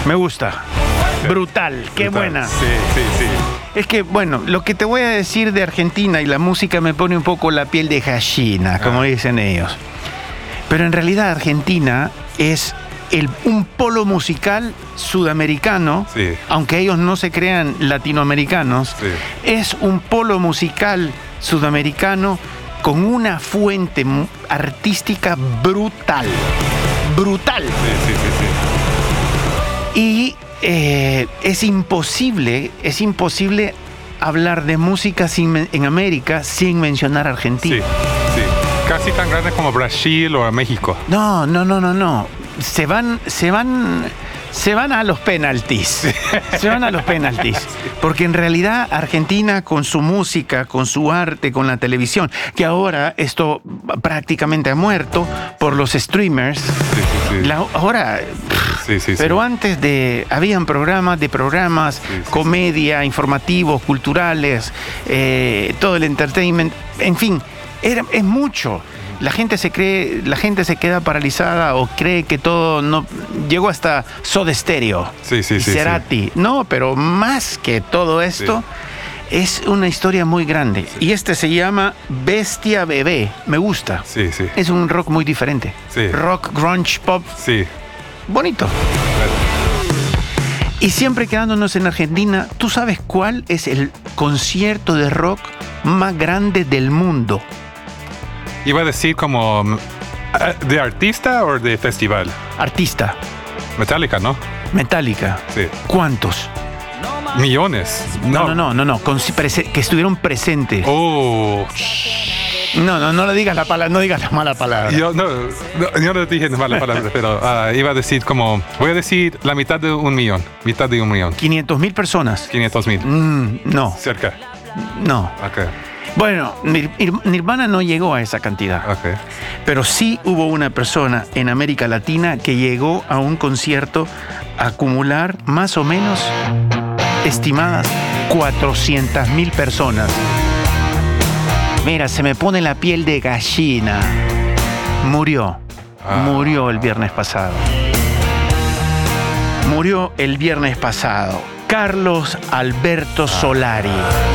Me gusta. Brutal, qué buena. Sí. Es que, bueno, lo que te voy a decir de Argentina y la música me pone un poco la piel de gallina, como dicen ellos. Pero en realidad Argentina es un polo musical sudamericano, aunque ellos no se crean latinoamericanos, es un polo musical sudamericano con una fuente artística brutal. Brutal. Y es imposible hablar de música en América sin mencionar Argentina. Sí. Casi tan grande como Brasil o México. No. Se van a los penaltis. Se van a los penaltis. Porque en realidad Argentina, con su música, con su arte, con la televisión, que ahora esto prácticamente ha muerto por los streamers. Ahora. Pero antes habían programas, comedia, informativos, culturales, todo el entertainment, en fin, es mucho. La gente se queda paralizada o cree que todo no llegó hasta Soda Stereo, Cerati. No, pero más que todo esto, es una historia muy grande. Y se llama Bestia Bebé. Me gusta. Es un rock muy diferente. Rock, grunge, pop. Bonito. Y siempre quedándonos en Argentina, ¿tú sabes cuál es el concierto de rock más grande del mundo? Iba a decir como... ¿de artista o de festival? Artista. Metallica, ¿no? Metallica. Sí. ¿Cuántos? Millones. No. Que estuvieron presentes. Oh. No le digas no digas la mala palabra. Yo no dije la mala palabra, pero iba a decir voy a decir la mitad de un millón. 500,000 personas. 500,000. No. Cerca. No. Okay. Bueno, Nirvana no llegó a esa cantidad. Okay. Pero sí hubo una persona en América Latina que llegó a un concierto a acumular más o menos estimadas 400,000 personas. Mira, se me pone la piel de gallina. Murió el viernes pasado. Carlos Alberto Solari.